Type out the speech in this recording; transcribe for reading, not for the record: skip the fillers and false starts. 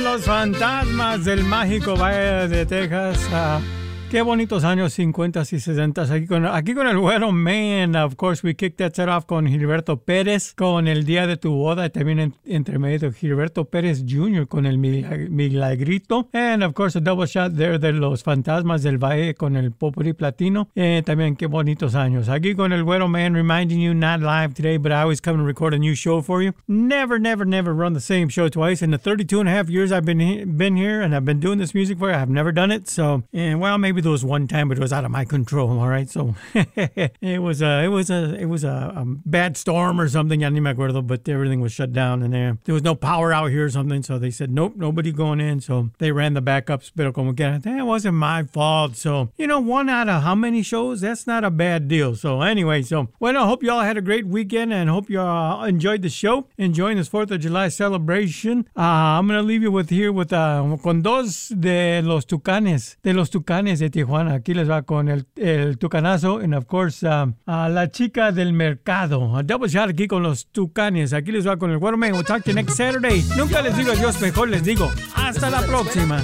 Los fantasmas del mágico Valle de Texas. Qué bonitos años 50 y 60 aquí con el güero Man. Of course, we kicked that set off con Gilberto Pérez, con El Día de tu Boda, y también entre medio Gilberto Pérez Jr. con El Milagrito. And of course, a double shot there de Los Fantasmas del Valle con el Popurrí Platino. También qué bonitos años. Aquí con el güero Man, reminding you, not live today, but I always come and record a new show for you. Never run the same show twice. In the 32 and a half years I've been here and I've been doing this music for you, I have never done it. So, well, maybe there was one time, but it was out of my control. All right, so it was a bad storm or something. I don't me acuerdo, but everything was shut down, and there was no power out here or something. So they said, nope, nobody going in. So they ran the backups. Pero como que that wasn't my fault. So one out of how many shows? That's not a bad deal. So anyway, I hope you all had a great weekend, and hope you all enjoyed the show, enjoying this 4th of July celebration. I'm gonna leave you with con dos de los Tucanes de Tijuana. Aquí les va con el Tucanazo, and of course a la chica del mercado. A double shot aquí con los Tucanes. Aquí les va con el Güero Man. We'll talk to you next Saturday. Nunca les digo adiós, mejor les digo hasta la próxima.